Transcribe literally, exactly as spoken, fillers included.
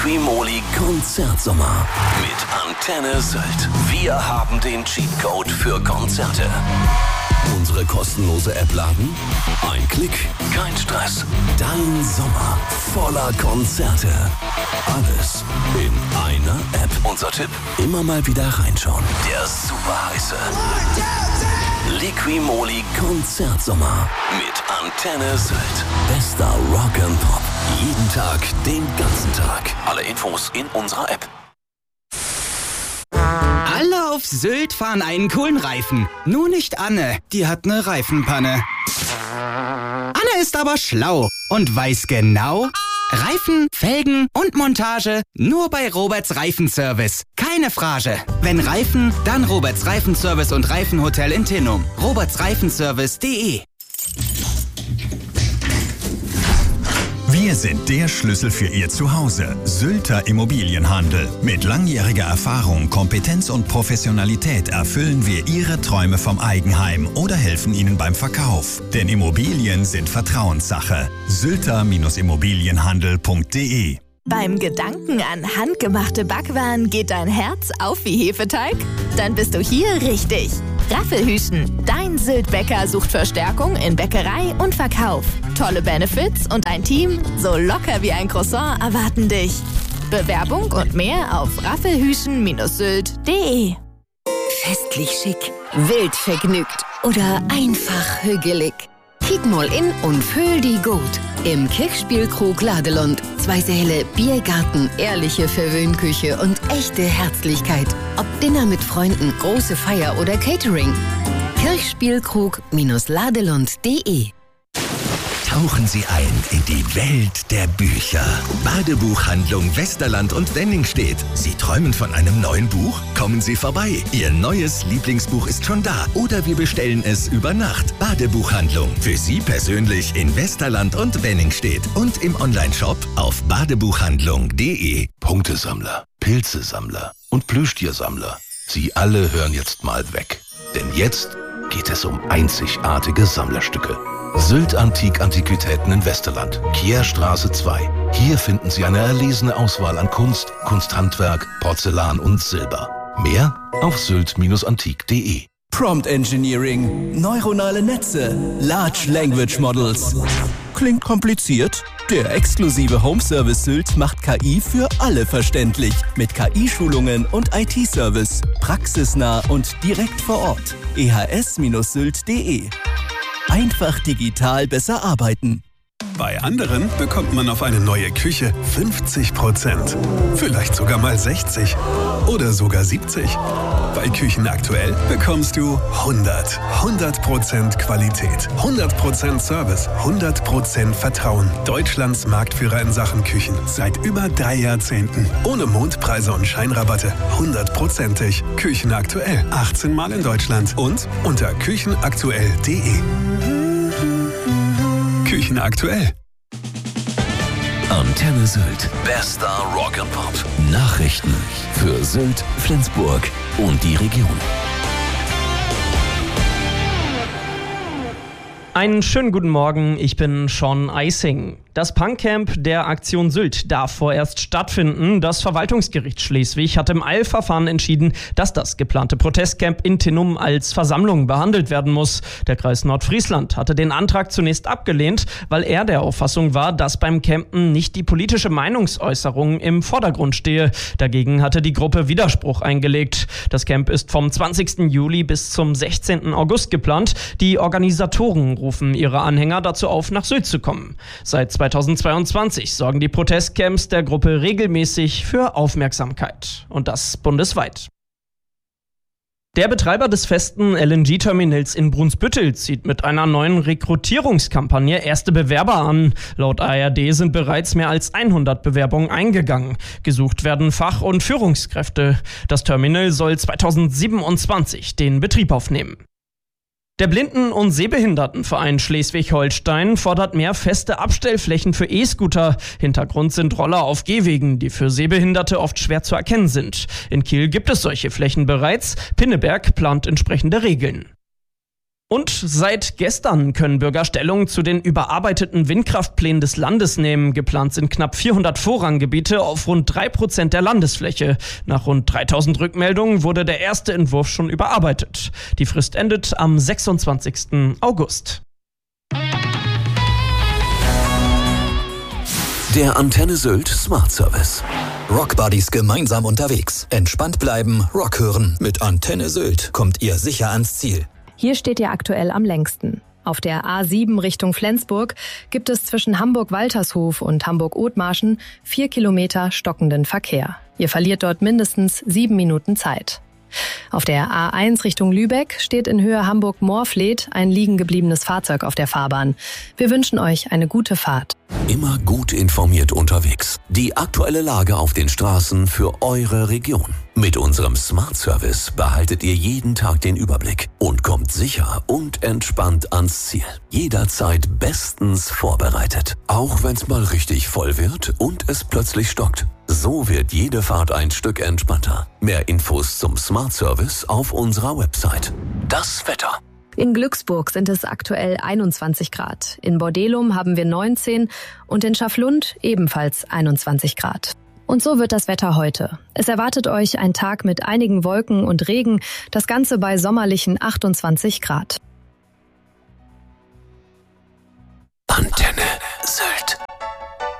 Liquimoli Konzertsommer mit Antenne Sylt. Wir haben den Cheatcode für Konzerte. Unsere kostenlose App laden? Ein Klick, kein Stress. Dein Sommer voller Konzerte. Alles in einer App. Unser Tipp: immer mal wieder reinschauen. Der super heiße Liquimoli Konzertsommer mit Antenne Sylt. Bester Rock and Pop. Jeden Tag, den ganzen Tag. Alle Infos in unserer App. Alle auf Sylt fahren einen coolen Reifen. Nur nicht Anne, die hat eine Reifenpanne. Anne ist aber schlau und weiß genau: Reifen, Felgen und Montage nur bei Roberts Reifenservice. Keine Frage. Wenn Reifen, dann Roberts Reifenservice und Reifenhotel in Tinnum. roberts reifenservice punkt de. Wir sind der Schlüssel für Ihr Zuhause. Sylter Immobilienhandel. Mit langjähriger Erfahrung, Kompetenz und Professionalität erfüllen wir Ihre Träume vom Eigenheim oder helfen Ihnen beim Verkauf. Denn Immobilien sind Vertrauenssache. sylter Immobilienhandel punkt de. Beim Gedanken an handgemachte Backwaren geht dein Herz auf wie Hefeteig? Dann bist du hier richtig. Raffelhüschen, dein Sylt-Bäcker sucht Verstärkung in Bäckerei und Verkauf. Tolle Benefits und ein Team so locker wie ein Croissant erwarten dich. Bewerbung und mehr auf raffelhüschen Bindestrich sylt punkt de. Festlich schick, wild vergnügt oder einfach hügelig. Kiek mal in und fühl die gut. Im Kirchspielkrug Ladelund. Zwei Säle, Biergarten, ehrliche Verwöhnküche und echte Herzlichkeit. Ob Dinner mit Freunden, große Feier oder Catering. Kirchspielkrug Ladelund punkt de. Tauchen Sie ein in die Welt der Bücher. Badebuchhandlung Westerland und Wenningstedt. Sie träumen von einem neuen Buch? Kommen Sie vorbei. Ihr neues Lieblingsbuch ist schon da. Oder wir bestellen es über Nacht. Badebuchhandlung. Für Sie persönlich in Westerland und Wenningstedt. Und im Onlineshop auf badebuchhandlung punkt de. Punktesammler, Pilzesammler und Plüschtiersammler. Sie alle hören jetzt mal weg. Denn jetzt geht es um einzigartige Sammlerstücke. Sylt Antik Antiquitäten in Westerland, Kierstraße zwei. Hier finden Sie eine erlesene Auswahl an Kunst, Kunsthandwerk, Porzellan und Silber. Mehr auf sylt antik punkt de. Prompt Engineering, neuronale Netze, Large Language Models. Klingt kompliziert? Der exklusive Home Service Sylt macht K I für alle verständlich. Mit K I-Schulungen und I T-Service. Praxisnah und direkt vor Ort. e h s Bindestrich sylt punkt de. Einfach digital besser arbeiten. Bei anderen bekommt man auf eine neue Küche fünfzig Prozent. Vielleicht sogar mal sechzig. Oder sogar siebzig. Bei Küchen aktuell bekommst du hundert. hundert Prozent Qualität. hundert Prozent Service. hundert Prozent Vertrauen. Deutschlands Marktführer in Sachen Küchen. Seit über drei Jahrzehnten. Ohne Mondpreise und Scheinrabatte. hundertprozentig. Küchen aktuell. achtzehn Mal in Deutschland. Und unter küchenaktuell punkt de. Küchen aktuell. Antenne Sylt. Bester Rock and Pop. Nachrichten für Sylt, Flensburg und die Region. Einen schönen guten Morgen, ich bin Sean Eising. Das Punkcamp der Aktion Sylt darf vorerst stattfinden. Das Verwaltungsgericht Schleswig hat im Eilverfahren entschieden, dass das geplante Protestcamp in Tinnum als Versammlung behandelt werden muss. Der Kreis Nordfriesland hatte den Antrag zunächst abgelehnt, weil er der Auffassung war, dass beim Campen nicht die politische Meinungsäußerung im Vordergrund stehe. Dagegen hatte die Gruppe Widerspruch eingelegt. Das Camp ist vom zwanzigsten Juli bis zum sechzehnten August geplant. Die Organisatoren rufen ihre Anhänger dazu auf, nach Sylt zu kommen. Seit zweitausendzweiundzwanzig sorgen die Protestcamps der Gruppe regelmäßig für Aufmerksamkeit. Und das bundesweit. Der Betreiber des festen L N G-Terminals in Brunsbüttel zieht mit einer neuen Rekrutierungskampagne erste Bewerber an. Laut A R D sind bereits mehr als hundert Bewerbungen eingegangen. Gesucht werden Fach- und Führungskräfte. Das Terminal soll zweitausendsiebenundzwanzig den Betrieb aufnehmen. Der Blinden- und Sehbehindertenverein Schleswig-Holstein fordert mehr feste Abstellflächen für E-Scooter. Hintergrund sind Roller auf Gehwegen, die für Sehbehinderte oft schwer zu erkennen sind. In Kiel gibt es solche Flächen bereits. Pinneberg plant entsprechende Regeln. Und seit gestern können Bürger Stellung zu den überarbeiteten Windkraftplänen des Landes nehmen. Geplant sind knapp vierhundert Vorranggebiete auf rund drei Prozent der Landesfläche. Nach rund dreitausend Rückmeldungen wurde der erste Entwurf schon überarbeitet. Die Frist endet am sechsundzwanzigsten August. Der Antenne Sylt Smart Service. Rockbuddies gemeinsam unterwegs. Entspannt bleiben, Rock hören. Mit Antenne Sylt kommt ihr sicher ans Ziel. Hier steht ihr aktuell am längsten. Auf der A sieben Richtung Flensburg gibt es zwischen Hamburg-Waltershof und Hamburg-Othmarschen vier Kilometer stockenden Verkehr. Ihr verliert dort mindestens sieben Minuten Zeit. Auf der A eins Richtung Lübeck steht in Höhe Hamburg-Moorfleet ein liegen gebliebenes Fahrzeug auf der Fahrbahn. Wir wünschen euch eine gute Fahrt. Immer gut informiert unterwegs. Die aktuelle Lage auf den Straßen für eure Region. Mit unserem Smart Service behaltet ihr jeden Tag den Überblick und kommt sicher und entspannt ans Ziel. Jederzeit bestens vorbereitet. Auch wenn's mal richtig voll wird und es plötzlich stockt. So wird jede Fahrt ein Stück entspannter. Mehr Infos zum Smart Service auf unserer Website. Das Wetter. In Glücksburg sind es aktuell einundzwanzig Grad. In Bordelum haben wir neunzehn und in Schaflund ebenfalls einundzwanzig Grad. Und so wird das Wetter heute. Es erwartet euch ein Tag mit einigen Wolken und Regen, das Ganze bei sommerlichen achtundzwanzig Grad. Antenne Sylt.